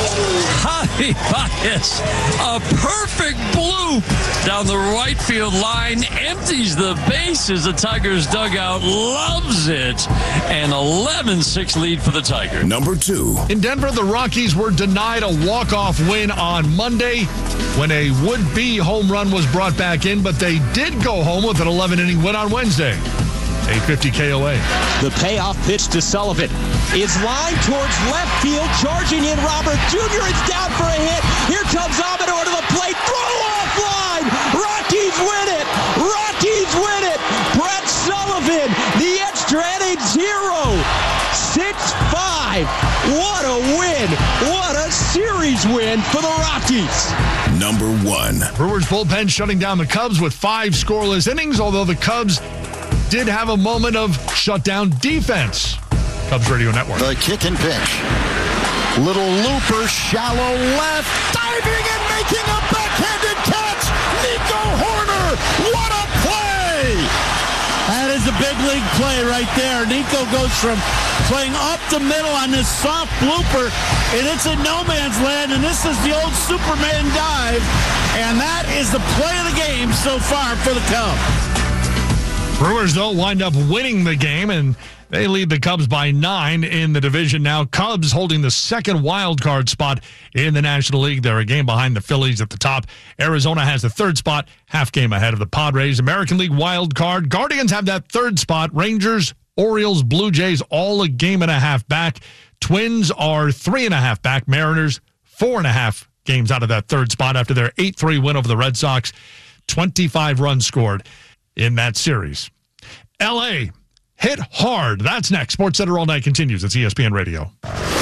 Javi Baez, a perfect bloop down the right field line, empties the bases. The Tigers dugout loves it. An eleven six lead for the Tigers. Number two. In Denver, the Rockies were denied a walk-off win on Monday when a would-be home run was brought back in, but they did go home with an eleven-inning win on Wednesday. eight fifty K O A. The payoff pitch to Sullivan is lined towards left field, charging in Robert Junior It's down for a hit. Here comes Amador to the plate. Throw off line. Rockies win it. Rockies win it. Brett Sullivan, the extra inning zero. six five. What a win. What a series win for the Rockies. Number one. Brewers bullpen shutting down the Cubs with five scoreless innings, although the Cubs did have a moment of shutdown defense. Cubs Radio Network. The kick and pitch. Little looper, shallow left, diving and making a backhanded catch. Nico Hoerner, what a play! That is a big league play right there. Nico goes from playing up the middle on this soft blooper, and it's in no man's land, and this is the old Superman dive, and that is the play of the game so far for the Cubs. Brewers, though, wind up winning the game, and they lead the Cubs by nine in the division now. Cubs holding the second wild card spot in the National League. They're a game behind the Phillies at the top. Arizona has the third spot, half game ahead of the Padres. American League wild card. Guardians have that third spot. Rangers, Orioles, Blue Jays, all a game and a half back. Twins are three and a half back. Mariners, four and a half games out of that third spot after their eight three win over the Red Sox. twenty-five runs scored in that series. L A hit hard. That's next. SportsCenter All Night continues. It's E S P N Radio.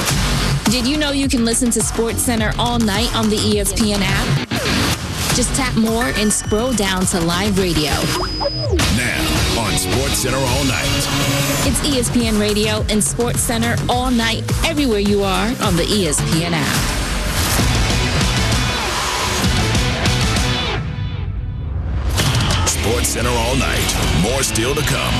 Did you know you can listen to SportsCenter all night on the E S P N app? Just tap more and scroll down to live radio. Now on SportsCenter All Night. It's E S P N Radio and SportsCenter all night, everywhere you are on the E S P N app. SportsCenter All Night. More still to come.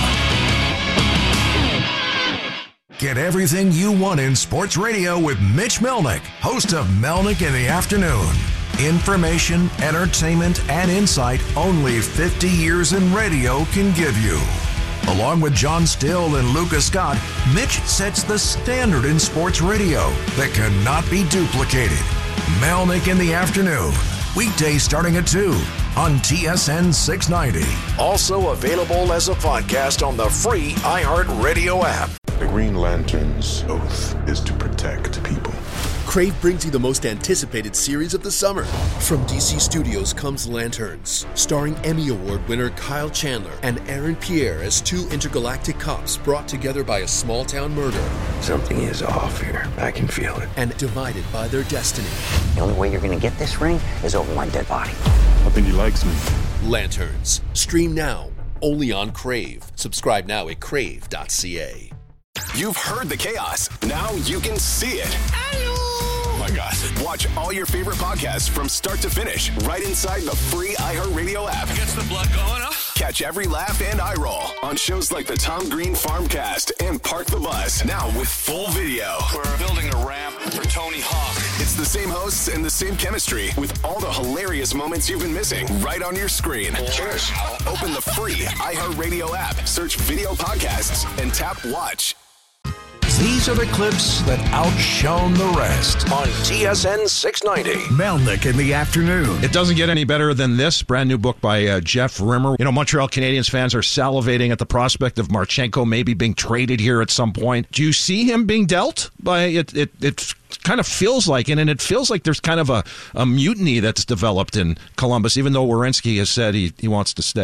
Get everything you want in sports radio with Mitch Melnick, host of Melnick in the Afternoon. Information, entertainment, and insight only fifty years in radio can give you. Along with John Still and Lucas Scott, Mitch sets the standard in sports radio that cannot be duplicated. Melnick in the Afternoon. Weekdays starting at two on T S N six ninety. Also available as a podcast on the free iHeartRadio app. The Green Lantern's oath is to protect people. Crave brings you the most anticipated series of the summer. From D C Studios comes Lanterns, starring Emmy Award winner Kyle Chandler and Aaron Pierre as two intergalactic cops brought together by a small-town murder. Something is off here. I can feel it. And divided by their destiny. The only way you're going to get this ring is over my dead body. I think he likes me. Lanterns. Stream now. Only on Crave. Subscribe now at crave dot c a. You've heard the chaos. Now you can see it. Oh my God. Watch all your favorite podcasts from start to finish right inside the free iHeartRadio app. Gets the blood going, huh? Catch every laugh and eye roll on shows like the Tom Green Farmcast and Park the Bus. Now with full video. We're building a ramp for Tony Hawk. It's the same hosts and the same chemistry with all the hilarious moments you've been missing right on your screen. Cheers. Open the free iHeartRadio app, search video podcasts, and tap watch. These are the clips that outshone the rest on T S N six ninety. Melnick in the Afternoon. It doesn't get any better than this. Brand new book by uh, Jeff Rimmer. You know, Montreal Canadiens fans are salivating at the prospect of Marchenko maybe being traded here at some point. Do you see him being dealt? By it, it, it kind of feels like it, and it feels like there's kind of a, a mutiny that's developed in Columbus, even though Werenski has said he, he wants to stay.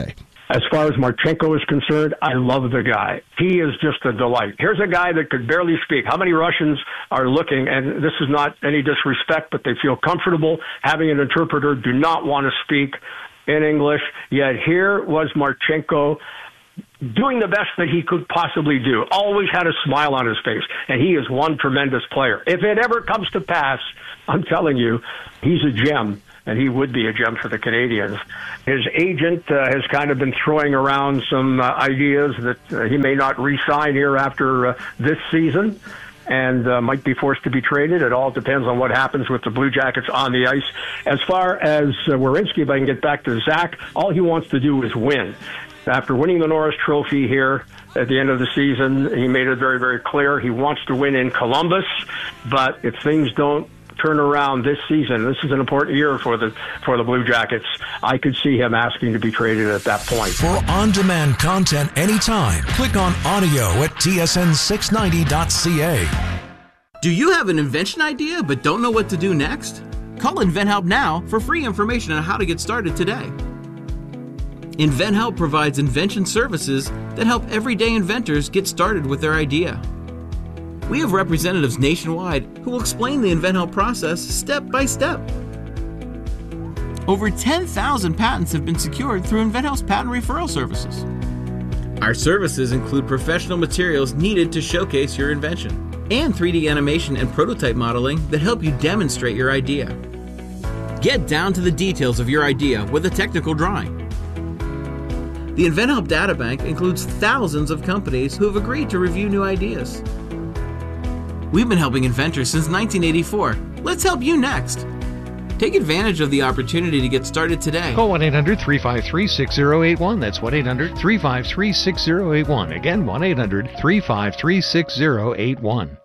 As far as Marchenko is concerned, I love the guy. He is just a delight. Here's a guy that could barely speak. How many Russians are looking, and this is not any disrespect, but they feel comfortable having an interpreter, do not want to speak in English. Yet here was Marchenko doing the best that he could possibly do. Always had a smile on his face, and he is one tremendous player. If it ever comes to pass, I'm telling you, he's a gem, and he would be a gem for the Canadians. His agent uh, has kind of been throwing around some uh, ideas that uh, he may not re-sign here after uh, this season, and uh, might be forced to be traded. It all depends on what happens with the Blue Jackets on the ice. As far as uh, Werenski, if I can get back to Zach, all he wants to do is win. After winning the Norris Trophy here at the end of the season, he made it very, very clear he wants to win in Columbus. But if things don't turn around this season, this is an important year for the for the Blue Jackets, I could see him asking to be traded at that point. For on-demand content anytime, click on audio at T S N six ninety dot C A. Do you have an invention idea but don't know what to do next? Call InventHelp now for free information on how to get started today. InventHelp provides invention services that help everyday inventors get started with their idea. We have representatives nationwide who will explain the InventHelp process step by step. Over ten thousand patents have been secured through InventHelp's patent referral services. Our services include professional materials needed to showcase your invention and three D animation and prototype modeling that help you demonstrate your idea. Get down to the details of your idea with a technical drawing. The InventHelp Databank includes thousands of companies who have agreed to review new ideas. We've been helping inventors since nineteen eighty-four. Let's help you next. Take advantage of the opportunity to get started today. Call one eight hundred three five three six zero eight one. That's one eight hundred three five three six zero eight one. Again, one eight hundred three five three six zero eight one.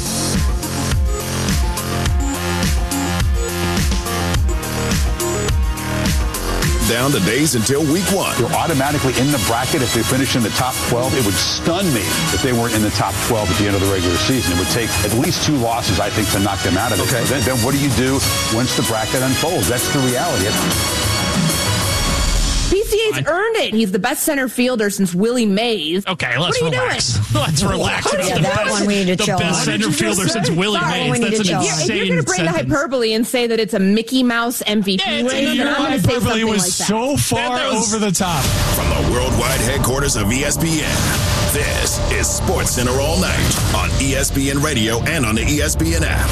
Down to days until week one. You're automatically in the bracket if they finish in the top twelve. It would stun me if they weren't in the top twelve at the end of the regular season. It would take at least two losses, I think, to knock them out of it. Okay. Then, then what do you do once the bracket unfolds? That's the reality. P C A's earned it. He's the best center fielder since Willie Mays. Okay, let's what are relax. You doing? Let's relax. Yeah, that one we need to the chill best on. center fielder since Willie Sorry, Mays. That's an if insane you're going to bring sentence. the hyperbole and say that it's a Mickey Mouse M V P Yeah, race, then I'm going to say something was like that. so far was... over the top. From the worldwide headquarters of E S P N, this is SportsCenter All Night on E S P N Radio and on the E S P N app.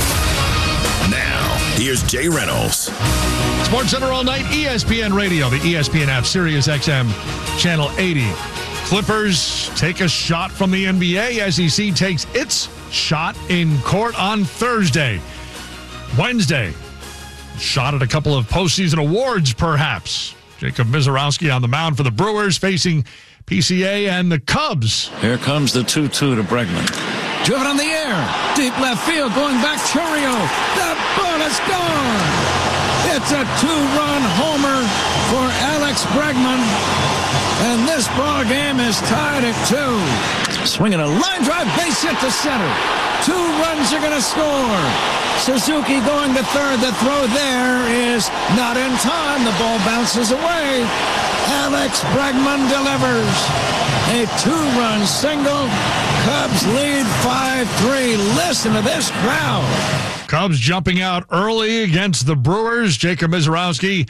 Now, here's Jay Reynolds. SportsCenter All Night, E S P N Radio, the E S P N app, Sirius X M, Channel eighty. Clippers take a shot from the N B A. S E C takes its shot in court on Thursday. Wednesday, shot at a couple of postseason awards, perhaps. Jacob Mizorowski on the mound for the Brewers, facing P C A and the Cubs. Here comes the two two to Bregman. Driven on the air. Deep left field, going back Chourio. That ball is gone. It's a two-run homer for Alex Bregman. And this ball game is tied at two. Swinging a line drive, base hit to center. Two runs are going to score. Suzuki going to third. The throw there is not in time. The ball bounces away. Alex Bregman delivers a two-run single. Cubs lead five three. Listen to this crowd. Cubs jumping out early against the Brewers. Jacob Mizorowski,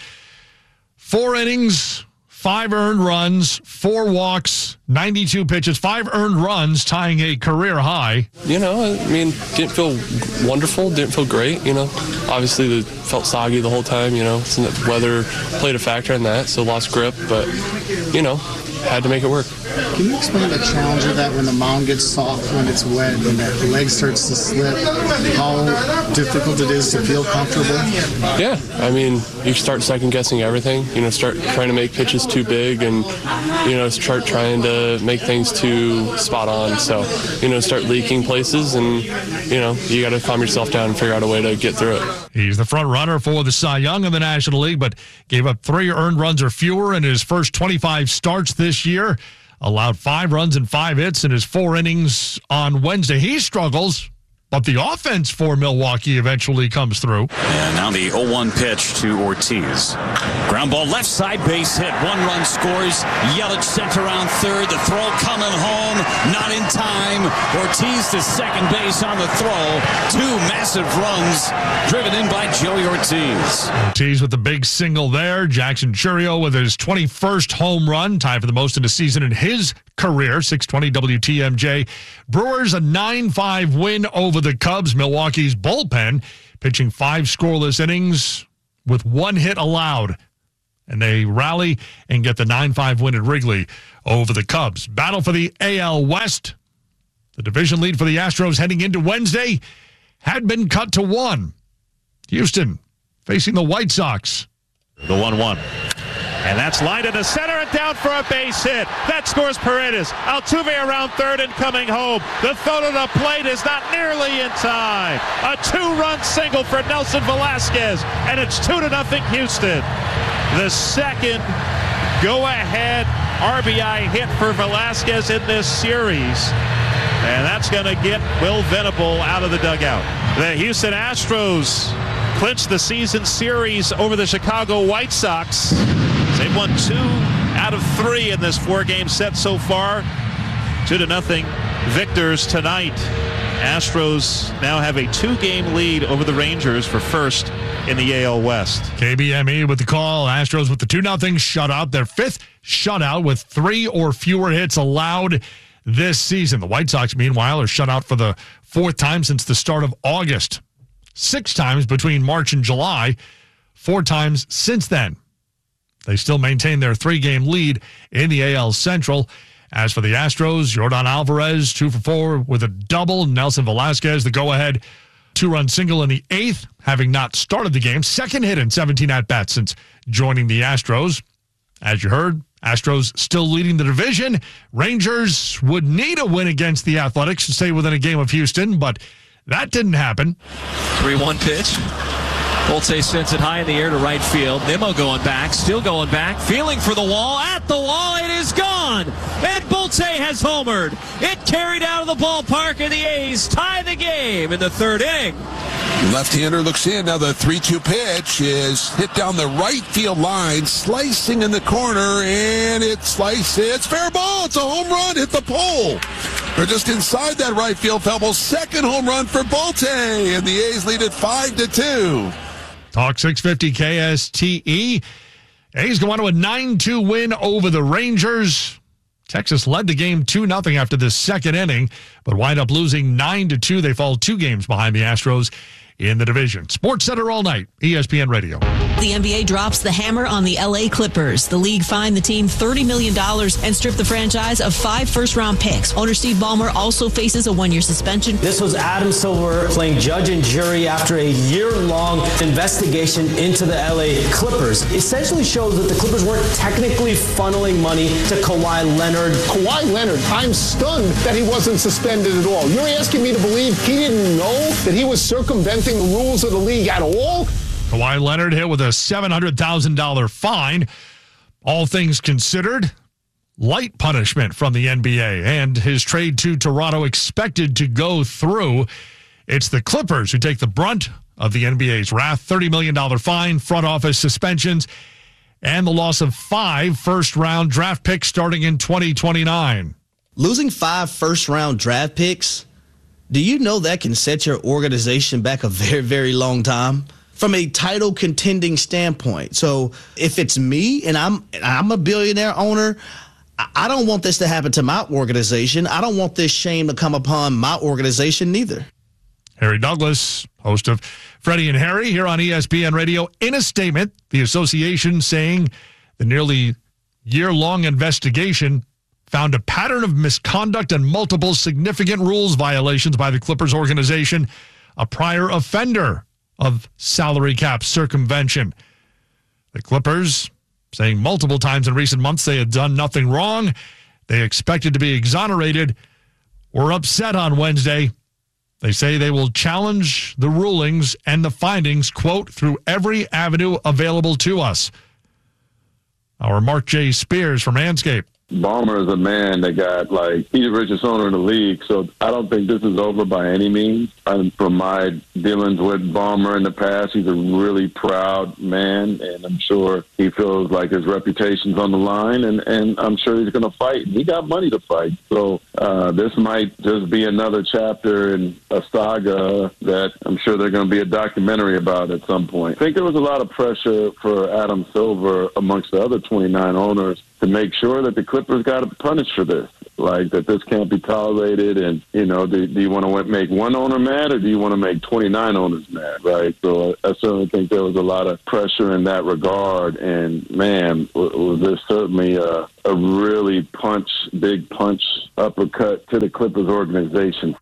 four innings, five earned runs, four walks, ninety-two pitches, five earned runs, tying a career high. You know, I mean, didn't feel wonderful, didn't feel great, you know. Obviously, it felt soggy the whole time, you know. The weather played a factor in that, so lost grip, but, you know, had to make it work. Can you explain the challenge of that when the mound gets soft, when it's wet, and that leg starts to slip, how difficult it is to feel comfortable? Yeah, I mean, you start second-guessing everything, you know, start trying to make pitches too big and, you know, start trying to make things too spot on. So, you know, start leaking places and, you know, you got to calm yourself down and figure out a way to get through it. He's the front runner for the Cy Young in the National League, but gave up three earned runs or fewer in his first twenty-five starts this year. Allowed five runs and five hits in his four innings on Wednesday. He struggles but the offense for Milwaukee eventually comes through. And now the oh one pitch to Ortiz. Ground ball left side, base hit. One run scores. Yelich sent around third. The throw coming home. Not in time. Ortiz to second base on the throw. Two massive runs driven in by Joey Ortiz. Ortiz with the big single there. Jackson Chourio with his twenty-first home run, tied for the most in a season in his career. six twenty W T M J. Brewers a nine five win over the Cubs. Milwaukee's bullpen pitching five scoreless innings with one hit allowed. And they rally and get the nine five win at Wrigley over the Cubs. Battle for the A L West. The division lead for the Astros heading into Wednesday had been cut to one. Houston facing the White Sox. The one one. And that's lined into center and down for a base hit. That scores Paredes. Altuve around third and coming home. The throw to the plate is not nearly in time. A two-run single for Nelson Velasquez, and it's two to nothing Houston. The second go-ahead R B I hit for Velasquez in this series. And that's going to get Will Venable out of the dugout. The Houston Astros clinched the season series over the Chicago White Sox. They've won two out of three in this four-game set so far. Two to nothing victors tonight. Astros now have a two-game lead over the Rangers for first in the A L West. K B M E with the call. Astros with the two nothing shutout. Their fifth shutout with three or fewer hits allowed this season. The White Sox, meanwhile, are shut out for the fourth time since the start of August. Six times between March and July. Four times since then. They still maintain their three-game lead in the A L Central. As for the Astros, Yordan Alvarez, two for four with a double. Nelson Velasquez, the go-ahead two-run single in the eighth, having not started the game. Second hit in seventeen at-bats since joining the Astros. As you heard, Astros still leading the division. Rangers would need a win against the Athletics to stay within a game of Houston, but that didn't happen. three one pitch. Bolte sends it high in the air to right field. Nimmo going back, still going back, feeling for the wall. At the wall, it is gone. And Bolte has homered. It carried out of the ballpark, and the A's tie the game in the third inning. Left-hander looks in. Now the three two pitch is hit down the right field line, slicing in the corner, and it slices. It's fair ball. It's a home run. Hit the pole. They're just inside that right field. Felbel, second home run for Bolte, and the A's lead it five to two. Talk six fifty K S T E. A's go on to a nine two win over the Rangers. Texas led the game two nothing after the second inning, but wind up losing nine to two. They fall two games behind the Astros in the division. Sports Center all night, E S P N Radio. The N B A drops the hammer on the L A Clippers. The league fined the team thirty million dollars and stripped the franchise of five first-round picks. Owner Steve Ballmer also faces a one-year suspension. This was Adam Silver playing judge and jury after a year-long investigation into the L A Clippers. Essentially shows that the Clippers weren't technically funneling money to Kawhi Leonard. Kawhi Leonard, I'm stunned that he wasn't suspended at all. You're asking me to believe he didn't know that he was circumventing the rules of the league at all? Kawhi Leonard hit with a seven hundred thousand dollars fine. All things considered, light punishment from the N B A, and his trade to Toronto expected to go through. It's the Clippers who take the brunt of the N B A's wrath. thirty million dollars fine, front office suspensions, and the loss of five first-round draft picks starting in twenty twenty-nine. Losing five first-round draft picks, do you know that can set your organization back a very, very long time? From a title contending standpoint. So if it's me and I'm I'm a billionaire owner, I don't want this to happen to my organization. I don't want this shame to come upon my organization neither. Harry Douglas, host of Freddie and Harry here on E S P N Radio, in a statement, the association saying the nearly year-long investigation found a pattern of misconduct and multiple significant rules violations by the Clippers organization, a prior offender of salary cap circumvention. The Clippers saying multiple times in recent months they had done nothing wrong. They expected to be exonerated. Were upset on Wednesday. They say they will challenge the rulings and the findings, quote, through every avenue available to us. Our Mark J. Spears from Manscaped. Ballmer is a man that got, like, he's the richest owner in the league, so I don't think this is over by any means. I And from my dealings with Ballmer in the past, he's a really proud man, and I'm sure he feels like his reputation's on the line, and, and I'm sure he's going to fight. He got money to fight. So uh, this might just be another chapter in a saga that I'm sure there's going to be a documentary about at some point. I think there was a lot of pressure for Adam Silver amongst the other twenty-nine owners to make sure that the Clippers got punished for this, like that this can't be tolerated. And, you know, do, do you want to make one owner mad or do you want to make twenty-nine owners mad, right? So I certainly think there was a lot of pressure in that regard. And, man, was this certainly a, a really punch, big punch, uppercut to the Clippers organization.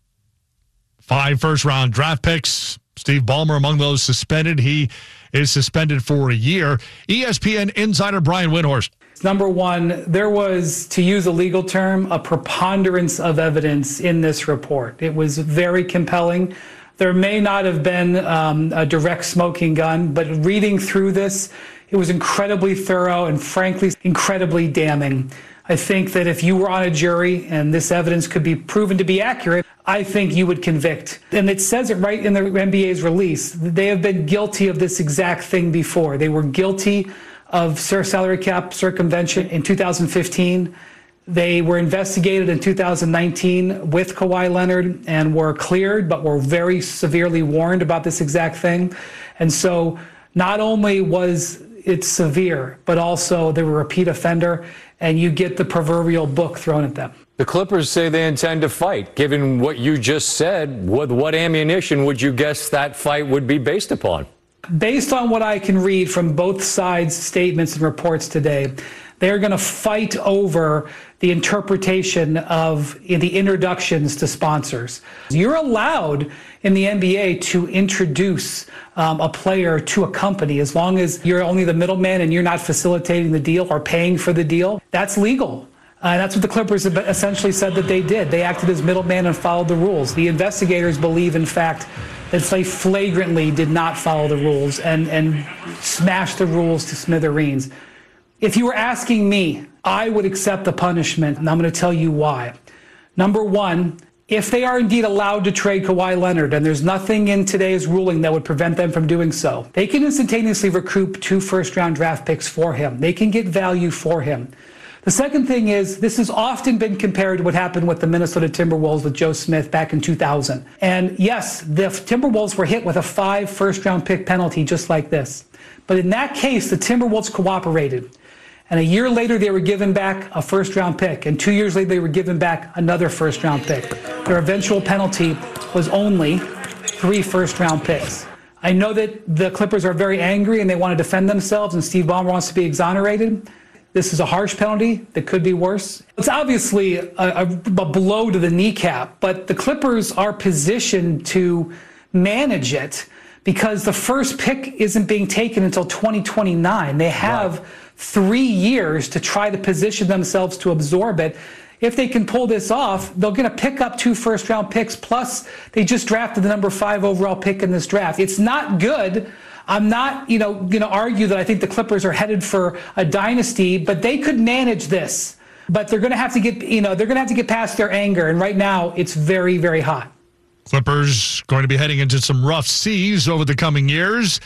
Five first-round draft picks. Steve Ballmer among those suspended. He is suspended for a year. E S P N insider Brian Windhorst. Number one, there was, to use a legal term, a preponderance of evidence in this report. It was very compelling. There may not have been um, a direct smoking gun, but reading through this, it was incredibly thorough and, frankly, incredibly damning. I think that if you were on a jury and this evidence could be proven to be accurate, I think you would convict. And it says it right in the N B A's release. They have been guilty of this exact thing before. They were guilty of salary cap circumvention in two thousand fifteen. They were investigated in two thousand nineteen with Kawhi Leonard and were cleared, but were very severely warned about this exact thing. And so not only was it severe, but also they were a repeat offender, and you get the proverbial book thrown at them. The Clippers say they intend to fight. Given what you just said, what, what ammunition would you guess that fight would be based upon? Based on what I can read from both sides' statements and reports today, they're going to fight over the interpretation of in the introductions to sponsors. You're allowed in the N B A to introduce um, a player to a company as long as you're only the middleman and you're not facilitating the deal or paying for the deal. That's legal. Uh, that's what the Clippers have essentially said that they did. They acted as middleman and followed the rules. The investigators believe, in fact, that they flagrantly did not follow the rules and, and smashed the rules to smithereens. If you were asking me, I would accept the punishment, and I'm going to tell you why. Number one, if they are indeed allowed to trade Kawhi Leonard, and there's nothing in today's ruling that would prevent them from doing so, they can instantaneously recoup two first-round draft picks for him. They can get value for him. The second thing is, this has often been compared to what happened with the Minnesota Timberwolves with Joe Smith back in two thousand. And yes, the Timberwolves were hit with a five first-round pick penalty just like this. But in that case, the Timberwolves cooperated. And a year later, they were given back a first-round pick. And two years later, they were given back another first-round pick. Their eventual penalty was only three first-round picks. I know that the Clippers are very angry and they want to defend themselves, and Steve Ballmer wants to be exonerated. This is a harsh penalty that could be worse. It's obviously a, a, a blow to the kneecap, but the Clippers are positioned to manage it because the first pick isn't being taken until twenty twenty-nine. They have right. three years to try to position themselves to absorb it. If they can pull this off, they're going to pick up two first-round picks, plus they just drafted the number five overall pick in this draft. It's not good. I'm not, you know, going to argue that I think the Clippers are headed for a dynasty, but they could manage this. But they're going to have to get, you know, they're going to have to get past their anger. And right now, it's very, very hot. Clippers going to be heading into some rough seas over the coming years.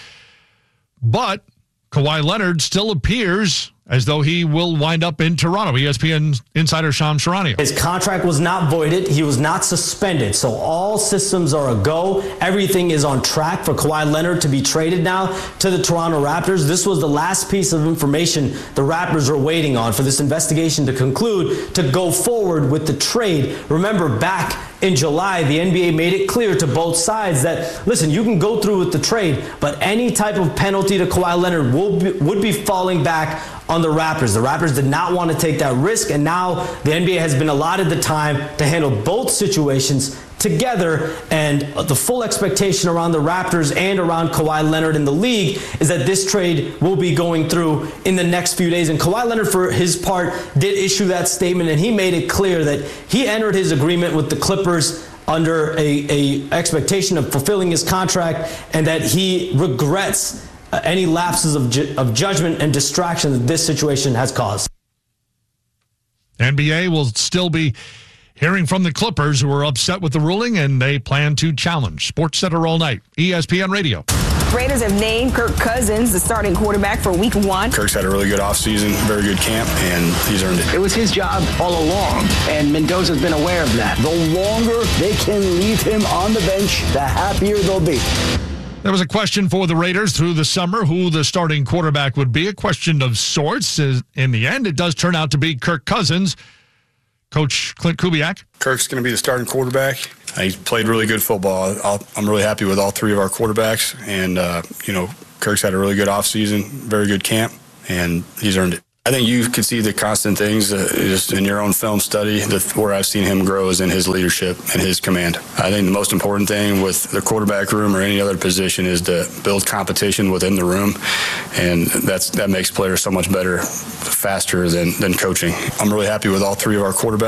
But Kawhi Leonard still appears as though he will wind up in Toronto. E S P N insider Shams Charania. His contract was not voided. He was not suspended. So all systems are a go. Everything is on track for Kawhi Leonard to be traded now to the Toronto Raptors. This was the last piece of information the Raptors are waiting on for this investigation to conclude to go forward with the trade. Remember, back in July, the N B A made it clear to both sides that, listen, you can go through with the trade, but any type of penalty to Kawhi Leonard will be, would be falling back on the Raptors. The Raptors did not want to take that risk, and now the N B A has been allotted the time to handle both situations together, and the full expectation around the Raptors and around Kawhi Leonard in the league is that this trade will be going through in the next few days. And Kawhi Leonard, for his part, did issue that statement, and he made it clear that he entered his agreement with the Clippers under a, a expectation of fulfilling his contract, and that he regrets uh, any lapses of, ju- of judgment and distraction that this situation has caused. N B A will still be hearing from the Clippers, who are upset with the ruling, and they plan to challenge. Sports Center all night, E S P N Radio. Raiders have named Kirk Cousins the starting quarterback for week one. Kirk's had a really good offseason, very good camp, and he's earned it. It was his job all along, and Mendoza's been aware of that. The longer they can leave him on the bench, the happier they'll be. There was a question for the Raiders through the summer who the starting quarterback would be, a question of sorts. In the end, it does turn out to be Kirk Cousins. Coach Clint Kubiak. Kirk's going to be the starting quarterback. He's played really good football. I'm really happy with all three of our quarterbacks. And, uh, you know, Kirk's had a really good offseason, very good camp, and he's earned it. I think you can see the constant things uh, just in your own film study. The, where I've seen him grow is in his leadership and his command. I think the most important thing with the quarterback room or any other position is to build competition within the room, and that's that makes players so much better, faster than, than coaching. I'm really happy with all three of our quarterbacks.